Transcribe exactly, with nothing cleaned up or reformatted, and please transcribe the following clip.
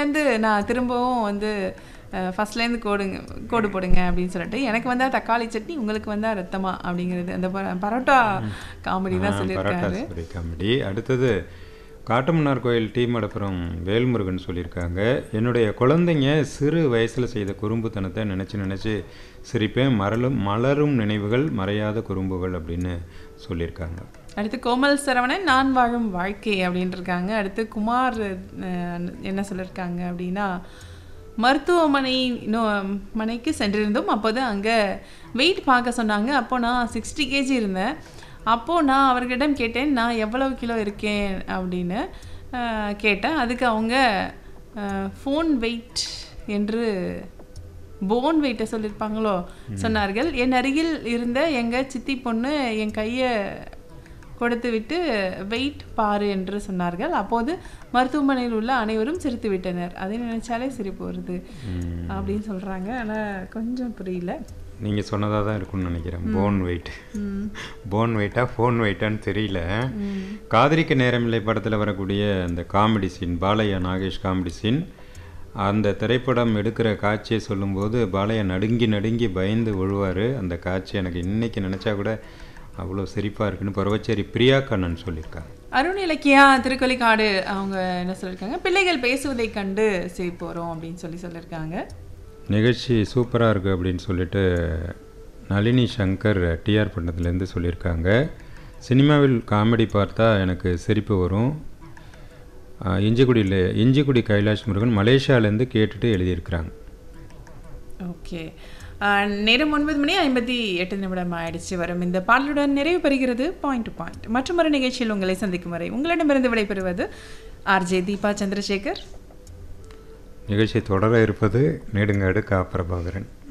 ஃபஸ்ட்லேருந்து நான் திரும்பவும் வந்து ஃபஸ்ட்லேருந்து கோடுங்க கோடு போடுங்க அப்படின்னு சொல்லிட்டு எனக்கு வந்தால் தக்காளி சட்னி உங்களுக்கு வந்தால் ரத்தமா அப்படிங்கிறது அந்த பரோட்டா காமெடி தான் சொல்லியிருக்காரு. காமெடி. அடுத்தது காட்டுமன்னார் கோயில் டி மடப்புறம் வேல்முருகன் சொல்லியிருக்காங்க, என்னுடைய குழந்தைங்க சிறு வயசில் செய்த குறும்புத்தனத்தை நினச்சி நினச்சி சிரிப்பேன், மரலும் மலரும் நினைவுகள் மறையாத குறும்புகள் அப்படின்னு சொல்லியிருக்காங்க. அடுத்து கோமல் சரவணன் நான் வாழும் வாழ்க்கை அப்படின்ட்டு இருக்காங்க. அடுத்து குமார் என்ன சொல்லியிருக்காங்க அப்படின்னா, மருத்துவமனை மனைக்கு சென்றிருந்தோம், அப்போது அங்கே வெயிட் பார்க்க சொன்னாங்க. அப்போ நான் சிக்ஸ்டி கேஜி இருந்தேன். அப்போது நான் அவர்களிடம் கேட்டேன் நான் எவ்வளவு கிலோ இருக்கேன் அப்படின்னு கேட்டேன். அதுக்கு அவங்க ஃபோன் வெயிட் என்று போன் வெயிட்டை சொல்லியிருப்பாங்களோ சொன்னார்கள். என் அருகில் இருந்த எங்கள் சித்தி பொண்ணு என் கையை கொடுத்து விட்டு வெயிட் பாரு என்று சொன்னார்கள். அப்போது மருத்துவமனையில் உள்ள அனைவரும் சிரித்து விட்டனர். அதை நினைச்சாலே சிரிப்பு வருது அப்படின்னு சொல்கிறாங்க. ஆனால் கொஞ்சம் புரியல. நீங்கள் சொன்னதாக தான் இருக்கும்னு நினைக்கிறேன். போன் வெயிட் போன் வெயிட்டா ஃபோன் வெயிட்டான்னு தெரியல. காதலிக்க நேரமில்லை படத்தில் வரக்கூடிய அந்த comedy scene, Balaiah Nagesh comedy scene, அந்த திரைப்படம் எடுக்கிற காட்சியை சொல்லும்போது பாலையா நடுங்கி நடுங்கி பயந்து விழுவார். அந்த காட்சி எனக்கு இன்றைக்கி நினச்சா கூட அவ்வளோ சிரிப்பாக இருக்குன்னு பரவச்சேரி பிரியா கண்ணன் சொல்லியிருக்காங்க. அருண் இலக்கியா திருக்கொலிக்காடு அவங்க என்ன சொல்லியிருக்காங்க, பிள்ளைகள் பேசுவதை கண்டு சிரிப்பு வரும் அப்படின்னு சொல்லி சொல்லியிருக்காங்க. நிகழ்ச்சி சூப்பராக இருக்குது அப்படின்னு சொல்லிட்டு நளினி சங்கர் டிஆர் பண்ணத்துலேருந்து சொல்லியிருக்காங்க. சினிமாவில் காமெடி பார்த்தா எனக்கு சிரிப்பு வரும். இஞ்சிக்குடியில் இஞ்சிக்குடி கைலாஷ் முருகன் மலேசியாவிலேருந்து கேட்டுட்டு எழுதியிருக்கிறாங்க. ஓகே, நேரம் ஒன்பது மணி ஐம்பத்தி எட்டு நிமிடம் ஆயிடுச்சு. வரும் இந்த பாடலுடன் நிறைவு பெறுகிறது பாயிண்ட் டு பாயிண்ட். மற்றும் ஒரு நிகழ்ச்சியில் உங்களை சந்திக்கும் வரை உங்களிடமிருந்து விடைபெறுவது ஆர்ஜே தீபா சந்திரசேகர். நிகழ்ச்சி தொடர இருப்பது நெடுங்காடு கா பிரபாகரன்.